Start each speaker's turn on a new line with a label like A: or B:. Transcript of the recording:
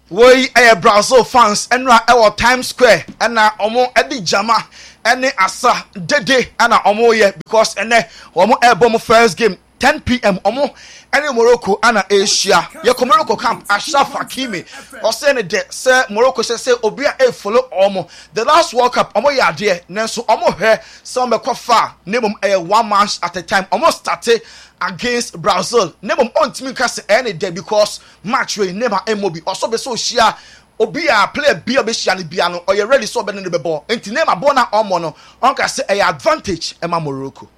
A: we Brazil fans and our Times Square and omo edi jama and asa dede and omo ye because and omo airborne first game 10 p.m. omo any Morocco and Asia ye Morocco camp Ashraf Hakimi or say de say Morocco say obia e follow omo the last World Cup omo ya de nanso omo he some be far name 1 match at a time almost started against Brazil name on team cast any day because match we never mobi also be so share obia play bia be share ni bia no or you ready so be no be ball enti name abona omo no on ka say advantage ema Morocco.